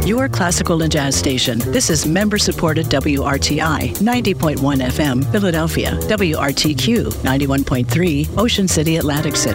your classical and jazz station. This is member-supported WRTI 90.1 FM, Philadelphia, WRTQ 91.3, Ocean City, Atlantic City.